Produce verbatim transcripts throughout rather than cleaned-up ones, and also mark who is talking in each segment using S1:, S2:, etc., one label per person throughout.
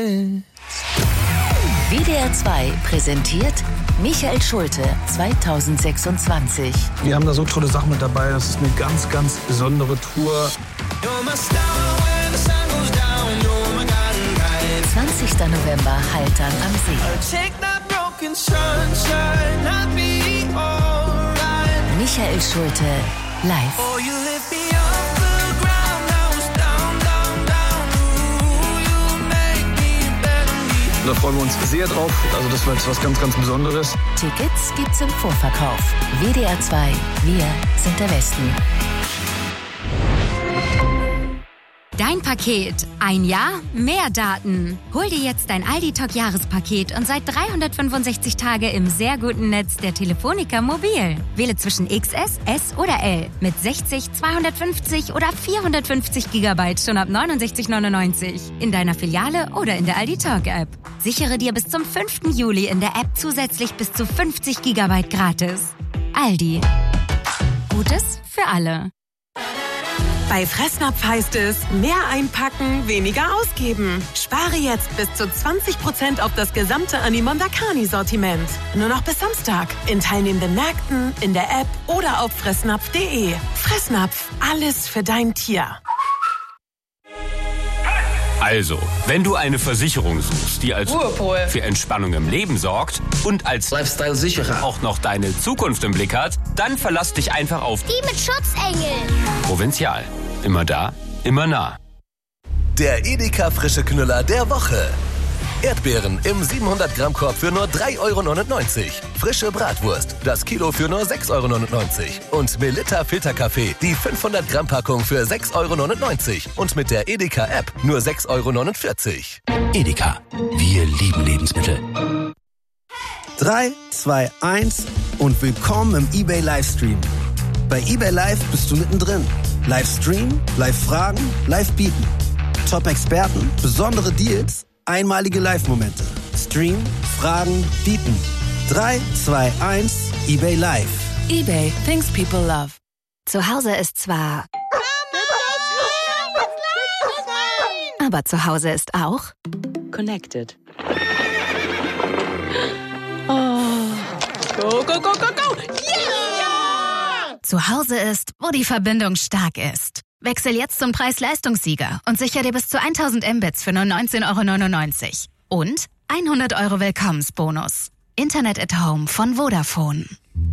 S1: W D R zwei präsentiert Michael Schulte zweitausendsechsundzwanzig.
S2: Wir haben da so tolle Sachen mit dabei. Das ist eine ganz, ganz besondere Tour.
S1: zwanzigster November, Haltern am See. Michael Schulte live.
S2: Da freuen wir uns sehr drauf. Also das wird was ganz, ganz Besonderes.
S1: Tickets gibt's im Vorverkauf. W D R zwei, wir sind der Westen.
S3: Dein Paket. Ein Jahr, mehr Daten. Hol dir jetzt dein Aldi-Talk-Jahrespaket und seit dreihundertfünfundsechzig Tage im sehr guten Netz der Telefonica Mobil. Wähle zwischen X S, S oder L mit sechzig, zweihundertfünfzig oder vierhundertfünfzig Gigabyte schon ab neunundsechzig neunundneunzig. In deiner Filiale oder in der Aldi-Talk-App. Sichere dir bis zum fünften Juli in der App zusätzlich bis zu fünfzig Gigabyte gratis. Aldi. Gutes für alle.
S4: Bei Fressnapf heißt es, mehr einpacken, weniger ausgeben. Spare jetzt bis zu zwanzig Prozent auf das gesamte Animondakani-Sortiment. Nur noch bis Samstag. In teilnehmenden Märkten, in der App oder auf fressnapf punkt de. Fressnapf, alles für dein Tier.
S5: Also, wenn du eine Versicherung suchst, die als
S6: Ruhepol
S5: für Entspannung im Leben sorgt und als Lifestyle-Sicherer auch noch deine Zukunft im Blick hat, dann verlass dich einfach auf
S7: die mit Schutzengeln.
S5: Provinzial. Immer da, immer nah.
S8: Der Edeka frische Knüller der Woche. Erdbeeren im siebenhundert Gramm Korb für nur drei Euro neunundneunzig. Frische Bratwurst, das Kilo für nur sechs Euro neunundneunzig. Und Melitta Filterkaffee, die fünfhundert Gramm Packung für sechs Euro neunundneunzig. Und mit der Edeka App nur sechs Euro neunundvierzig.
S9: Edeka, wir lieben Lebensmittel.
S10: drei, zwei, eins und willkommen im eBay Livestream. Bei eBay Live bist du mittendrin. Livestream, Live-Fragen, Live-Bieten. Top-Experten, besondere Deals, einmalige Live-Momente. Stream, Fragen, Bieten. drei, zwei, eins, eBay Live.
S1: eBay, things people love.
S3: Zu Hause ist zwar... Aber zu Hause ist auch...
S1: Connected.
S6: Oh. Go, go, go, go, go! Yeah!
S3: Zu Hause ist, wo die Verbindung stark ist. Wechsel jetzt zum Preis-Leistungssieger und sicher dir bis zu tausend Mbits für nur neunzehn Euro neunundneunzig. Und hundert Euro Willkommensbonus. Internet at Home von Vodafone.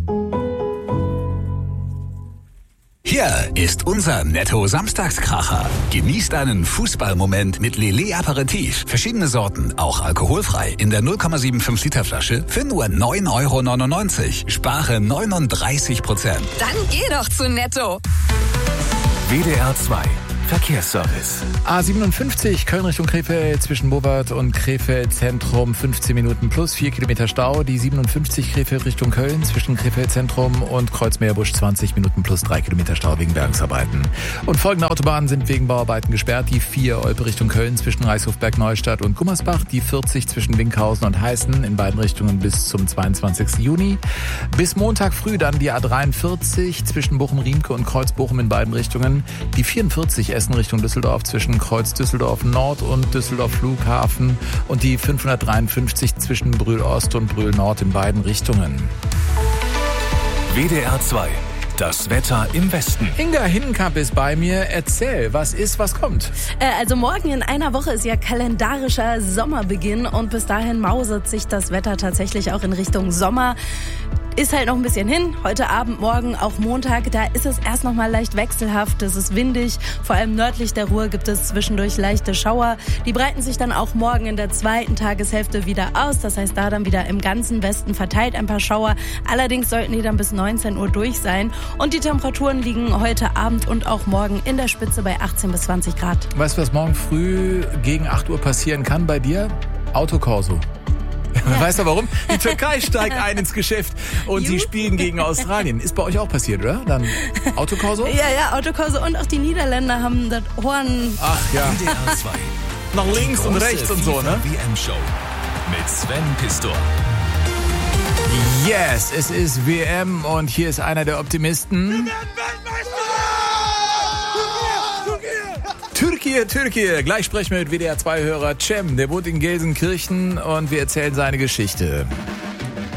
S9: Hier ist unser Netto-Samstagskracher. Genießt einen Fußballmoment mit Lillet Aperitif. Verschiedene Sorten, auch alkoholfrei, in der null Komma fünfundsiebzig Liter Flasche für nur neun Euro neunundneunzig. Spare neununddreißig Prozent.
S3: Dann geh doch zu Netto.
S11: W D R zwei Verkehrsservice.
S12: A siebenundfünfzig Köln Richtung Krefeld zwischen Bobert und Krefeld Zentrum fünfzehn Minuten plus vier Kilometer Stau. Die siebenundfünfzig Krefeld Richtung Köln zwischen Krefeld Zentrum und Kreuzmeerbusch zwanzig Minuten plus drei Kilometer Stau wegen Bergungsarbeiten. Und folgende Autobahnen sind wegen Bauarbeiten gesperrt. Die vier Olpe Richtung Köln zwischen Reichshofberg Neustadt und Gummersbach. Die vierzig zwischen Winkhausen und Heißen in beiden Richtungen bis zum zweiundzwanzigsten Juni. Bis Montag früh dann die A dreiundvierzig zwischen Bochum-Riemke und Kreuz-Bochum in beiden Richtungen. Die vierundvierzig Essen Richtung Düsseldorf zwischen Kreuz Düsseldorf Nord und Düsseldorf Flughafen und die fünfhundertdreiundfünfzig zwischen Brühl Ost und Brühl Nord in beiden Richtungen.
S11: W D R zwei, das Wetter im Westen.
S12: Inga Hindenkamp ist bei mir. Erzähl, was ist, was kommt?
S13: Äh, also morgen in einer Woche ist ja kalendarischer Sommerbeginn und bis dahin mausert sich das Wetter tatsächlich auch in Richtung Sommer. Ist halt noch ein bisschen hin. Heute Abend, morgen, auch Montag, da ist es erst noch mal leicht wechselhaft. Es ist windig. Vor allem nördlich der Ruhr gibt es zwischendurch leichte Schauer. Die breiten sich dann auch morgen in der zweiten Tageshälfte wieder aus. Das heißt, da dann wieder im ganzen Westen verteilt ein paar Schauer. Allerdings sollten die dann bis neunzehn Uhr durch sein. Und die Temperaturen liegen heute Abend und auch morgen in der Spitze bei achtzehn bis zwanzig Grad.
S12: Weißt du, was morgen früh gegen acht Uhr passieren kann bei dir? Autokorso. Ja. Weißt du warum? Die Türkei steigt ein ins Geschäft und sie spielen gegen Australien. Ist bei euch auch passiert, oder? Dann Autokorso?
S13: Ja, ja, Autokorso und auch die Niederländer haben das Horn.
S12: Ach ja.
S11: W D R zwei.
S12: Nach links und rechts und so, ne?
S11: W M-Show mit Sven Pistor.
S12: Yes, es ist W M und hier ist einer der Optimisten. Wir werden Weltmeister! Türkei, Türkei. Gleich sprechen wir mit W D R zwei Hörer Cem. Der wohnt in Gelsenkirchen und wir erzählen seine Geschichte.